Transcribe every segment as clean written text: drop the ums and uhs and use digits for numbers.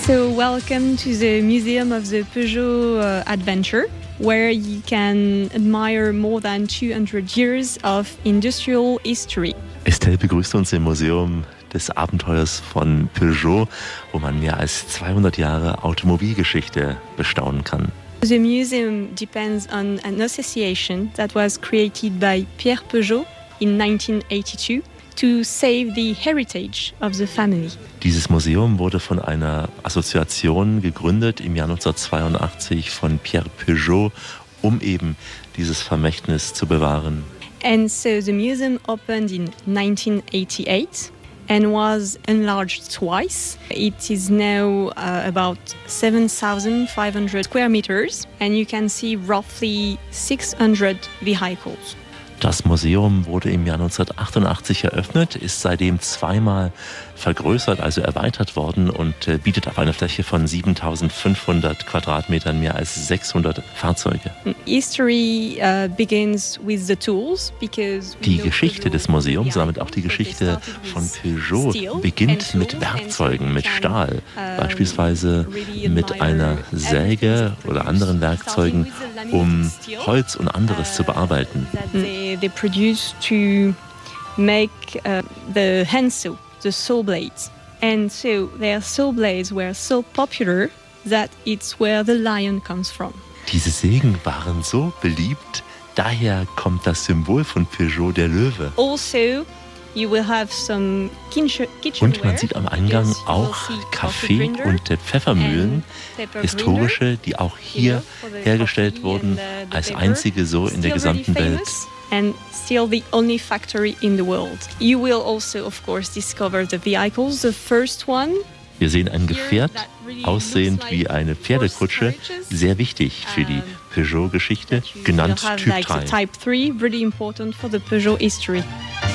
So welcome to the Museum of the Peugeot Adventure, where you can admire more than 200 years of industrial history. Estelle begrüßt uns im Museum des Abenteuers von Peugeot, wo man mehr als 200 Jahre Automobilgeschichte bestaunen kann. The museum depends on an association that was created by Pierre Peugeot in 1982 to save the heritage of the family. Dieses Museum wurde von einer Assoziation gegründet im Jahr 1982 von Pierre Peugeot, um eben dieses Vermächtnis zu bewahren. And so the museum opened in 1988 and was enlarged twice. It is now about 7,500 square meters and you can see roughly 600 vehicles. Das Museum wurde im Jahr 1988 eröffnet, ist seitdem zweimal vergrößert, also erweitert worden und bietet auf einer Fläche von 7.500 Quadratmetern mehr als 600 Fahrzeuge. History begins with the tools because die Geschichte des Museums, damit auch die Geschichte von Peugeot, beginnt mit Werkzeugen, mit Stahl, beispielsweise mit einer Säge oder anderen Werkzeugen, um Holz und anderes zu bearbeiten. They produced to make the hand saw, the saw blades. And so their saw blades were so popular that it's where the lion comes from. Diese Sägen waren so beliebt, daher kommt das Symbol von Peugeot, der Löwe. Also, you will have some und man sieht am Eingang auch Kaffee- und Pfeffermühlen, historische, die auch hier hergestellt wurden, als einzige so in der gesamten Welt. And still the only factory in the world. You will also, of course, discover the vehicles. The first one. Wir sehen ein Gefährt, aussehend wie eine Pferdekutsche, sehr wichtig für die Peugeot-Geschichte, genannt Typ 3. Type 3, really important for the Peugeot history.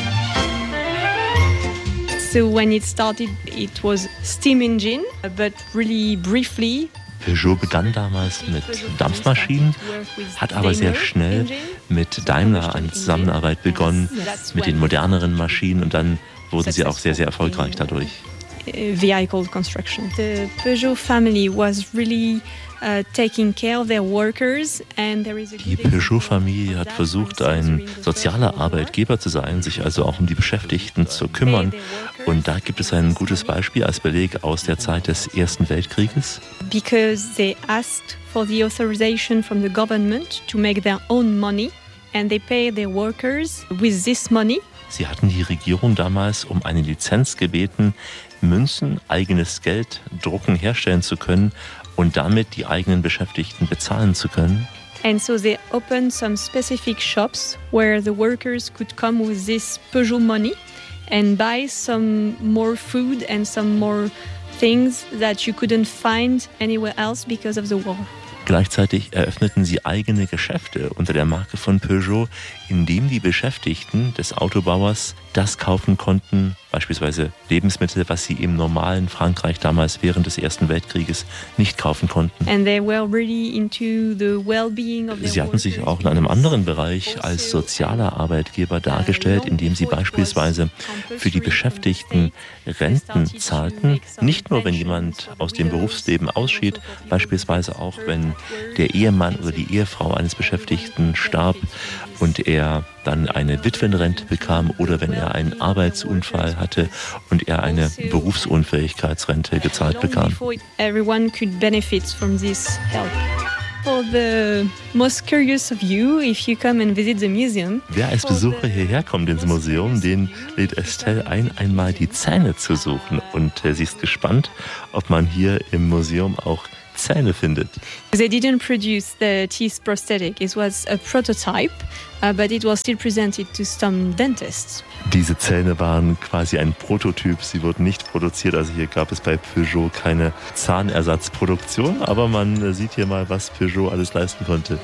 So when it started, it was steam engine, but really briefly. Peugeot begann damals mit Dampfmaschinen, hat aber sehr schnell mit Daimler eine Zusammenarbeit begonnen, mit den moderneren Maschinen und dann wurden sie auch sehr, sehr erfolgreich dadurch. Vehicle construction. The Peugeot family was really taking care of their workers and there is a Die Peugeot-Familie hat versucht, ein sozialer Arbeitgeber zu sein, sich also auch um die Beschäftigten zu kümmern. Und da gibt es ein gutes Beispiel als Beleg aus der Zeit des Ersten Weltkrieges. Because they asked for the authorization from the government to make their own money and they pay their workers with this money. Sie hatten die Regierung damals um eine Lizenz gebeten, Münzen, eigenes Geld, Drucken herstellen zu können und damit die eigenen Beschäftigten bezahlen zu können. And so they opened some specific shops where the workers could come with this Peugeot money and buy some more food and some more things that you couldn't find anywhere else because of the war. Gleichzeitig eröffneten sie eigene Geschäfte unter der Marke von Peugeot, in dem die Beschäftigten des Autobauers das kaufen konnten, beispielsweise Lebensmittel, was sie im normalen Frankreich damals während des Ersten Weltkrieges nicht kaufen konnten. And they were really into the well-being of their Sie hatten sich auch in einem anderen Bereich als sozialer Arbeitgeber dargestellt, indem sie beispielsweise für die Beschäftigten Renten zahlten, nicht nur wenn jemand aus dem Berufsleben ausschied, beispielsweise auch wenn der Ehemann oder die Ehefrau eines Beschäftigten starb und er dann eine Witwenrente bekam oder wenn er einen Arbeitsunfall hatte und er eine Berufsunfähigkeitsrente gezahlt bekam. Everyone could benefit from this help. For the most curious of you, if you come and visit the museum. Wer als Besucher hierher kommt ins Museum, den lädt Estelle ein, einmal die Zähne zu suchen. Und sie ist gespannt, ob man hier im Museum auch Zähne findet. They didn't produce the teeth prosthetic. It was a prototype, but it was still presented to some dentists. Diese Zähne waren quasi ein Prototyp. Sie wurden nicht produziert. Also hier gab es bei Peugeot keine Zahnersatzproduktion. Aber man sieht hier mal, was Peugeot alles leisten konnte.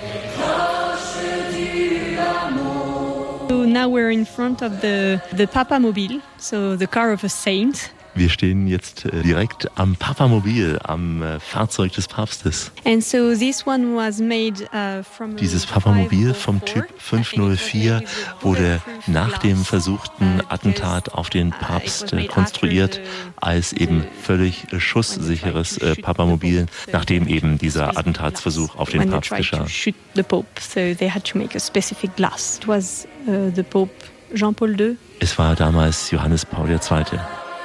So now we're in front of the Papa Mobile, so the car of a saint. Wir stehen jetzt direkt am Papamobil, am Fahrzeug des Papstes. And so this one was made, Dieses Papamobil vom Typ 504 wurde nach dem versuchten Attentat auf den Papst konstruiert als eben völlig schusssicheres Papamobil, nachdem eben dieser Attentatsversuch auf den Papst geschah. Es war damals Johannes Paul II.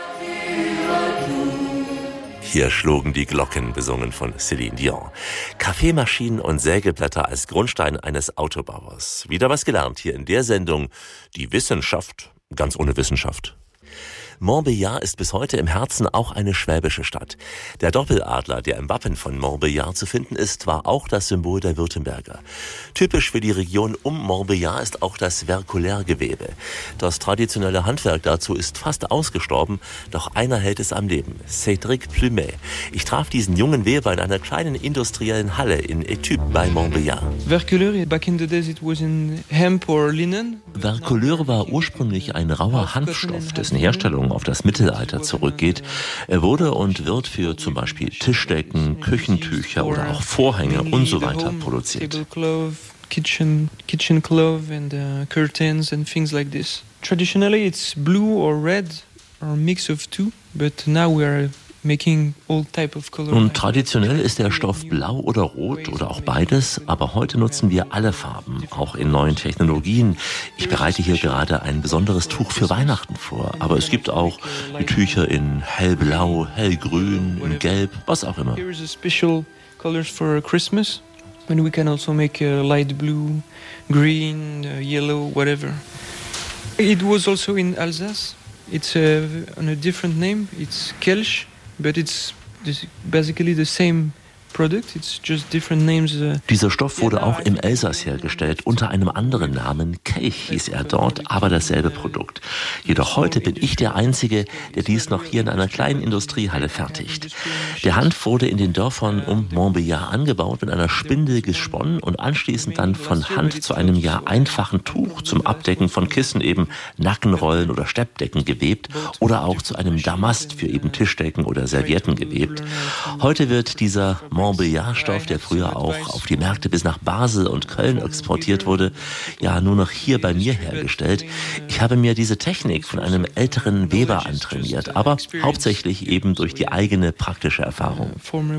Hier schlugen die Glocken, besungen von Céline Dion. Kaffeemaschinen und Sägeblätter als Grundstein eines Autobauers. Wieder was gelernt hier in der Sendung Die Wissenschaft, ganz ohne Wissenschaft. Montbéliard ist bis heute im Herzen auch eine schwäbische Stadt. Der Doppeladler, der im Wappen von Montbéliard zu finden ist, war auch das Symbol der Württemberger. Typisch für die Region um Montbéliard ist auch das Verkulärgewebe. Das traditionelle Handwerk dazu ist fast ausgestorben, doch einer hält es am Leben, Cédric Plumet. Ich traf diesen jungen Weber in einer kleinen industriellen Halle in Études bei Montbéliard. Verkulör, back in the days it was in hemp or linen. Verkulör war ursprünglich ein rauer Hanfstoff, dessen Herstellung auf das Mittelalter zurückgeht. Er wurde und wird für zum Beispiel Tischdecken, Küchentücher oder auch Vorhänge und so weiter produziert. Kitchen cloth and curtains and things like this. Traditionally it's blue or red or a mix of two, but now we are making all type of color. Und traditionell ist der Stoff blau oder rot oder auch beides, aber heute nutzen wir alle Farben, auch in neuen Technologien. Ich bereite hier gerade ein besonderes Tuch für Weihnachten vor, aber es gibt auch die Tücher in hellblau, hellgrün, in gelb, was auch immer. Here is a special colors for Christmas, and we can also make light blue, green, yellow, whatever. It was also in Alsace. It's on a different name. It's Kelch. But it's basically the same product. It's just different names. Dieser Stoff wurde auch im Elsass hergestellt, unter einem anderen Namen. Kelch hieß er dort, aber dasselbe Produkt. Jedoch heute bin ich der Einzige, der dies noch hier in einer kleinen Industriehalle fertigt. Der Hanf wurde in den Dörfern um Montbéliard angebaut, mit einer Spindel gesponnen und anschließend dann von Hand zu einem einfachen Tuch zum Abdecken von Kissen, eben Nackenrollen oder Steppdecken gewebt oder auch zu einem Damast für eben Tischdecken oder Servietten gewebt. Heute wird dieser Montbéliard-Stoff, der früher auch auf die Märkte bis nach Basel und Köln exportiert wurde, ja nur noch hier bei mir hergestellt. Ich habe mir diese Technik von einem älteren Weber antrainiert, aber hauptsächlich eben durch die eigene praktische Erfahrung.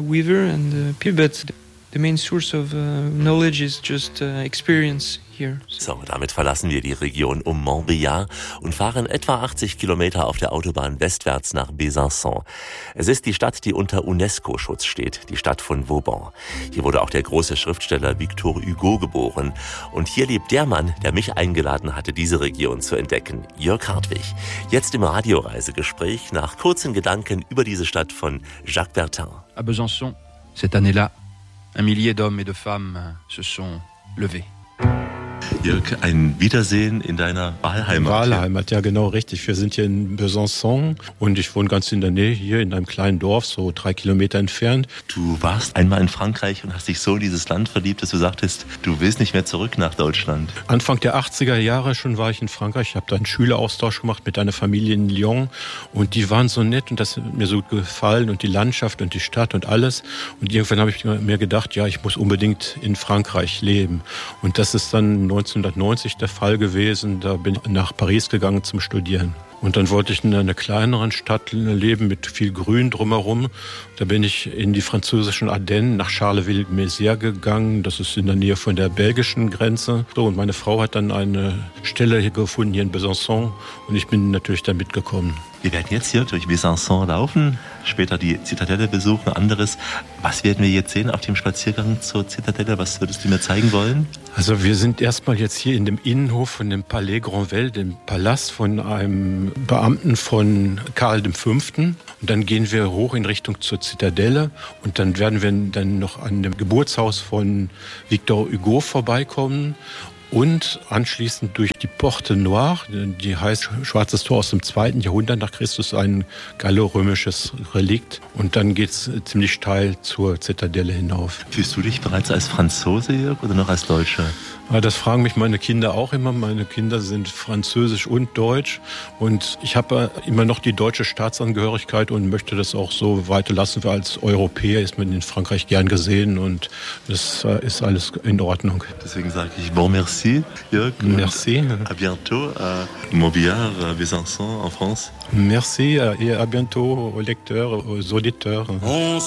The main source of knowledge is just experience here. So, damit verlassen wir die Region um Montbéliard und fahren etwa 80 Kilometer auf der Autobahn westwärts nach Besançon. Es ist die Stadt, die unter UNESCO-Schutz steht, die Stadt von Vauban. Hier wurde auch der große Schriftsteller Victor Hugo geboren. Und hier lebt der Mann, der mich eingeladen hatte, diese Region zu entdecken, Jörg Hartwig. Jetzt im Radioreisegespräch nach kurzen Gedanken über diese Stadt von Jacques Bertin. À Besançon, cette année-là, un millier d'hommes et de femmes se sont levés. Jörg, ein Wiedersehen in deiner Wahlheimat. Wahlheimat, ja genau, richtig. Wir sind hier in Besançon und ich wohne ganz in der Nähe hier in einem kleinen Dorf, so 3 Kilometer entfernt. Du warst einmal in Frankreich und hast dich so in dieses Land verliebt, dass du sagtest, du willst nicht mehr zurück nach Deutschland. Anfang der 80er Jahre schon war ich in Frankreich. Ich habe da einen Schüleraustausch gemacht mit einer Familie in Lyon und die waren so nett und das hat mir so gefallen und die Landschaft und die Stadt und alles. Und irgendwann habe ich mir gedacht, ja, ich muss unbedingt in Frankreich leben. Und das ist dann 1990 der Fall gewesen. Da bin ich nach Paris gegangen zum Studieren. Und dann wollte ich in einer kleineren Stadt leben mit viel Grün drumherum. Da bin ich in die französischen Ardennen nach Charleville-Mézières gegangen. Das ist in der Nähe von der belgischen Grenze. So, und meine Frau hat dann eine Stelle hier gefunden, hier in Besançon. Und ich bin natürlich da mitgekommen. Wir werden jetzt hier durch Besançon laufen, später die Zitadelle besuchen, anderes. Was werden wir jetzt sehen auf dem Spaziergang zur Zitadelle? Was würdest du mir zeigen wollen? Also wir sind erstmal jetzt hier in dem Innenhof von dem Palais Granvelle, dem Palast von einem Beamten von Karl V. Und dann gehen wir hoch in Richtung zur Zitadelle und dann werden wir dann noch an dem Geburtshaus von Victor Hugo vorbeikommen. und anschließend durch die Porte Noire, die heißt Schwarzes Tor aus dem 2. Jahrhundert nach Christus, ein gallorömisches Relikt. Und dann geht es ziemlich steil zur Zitadelle hinauf. Fühlst du dich bereits als Franzose, Jörg, oder noch als Deutscher? Das fragen mich meine Kinder auch immer. Meine Kinder sind französisch und deutsch. Und ich habe immer noch die deutsche Staatsangehörigkeit und möchte das auch so weiterlassen. Weil als Europäer ist man in Frankreich gern gesehen und das ist alles in Ordnung. Deswegen sage ich bon merci, Jörg. Merci. À bientôt à Montbéliard, à Besançon, en France. Merci et à bientôt aux lecteurs, aux auditeurs.